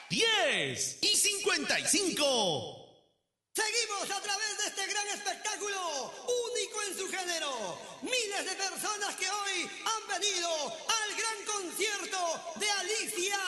10 y 55. Seguimos a través de este gran espectáculo, único en su género. Miles de personas que hoy han venido al gran concierto de Alicia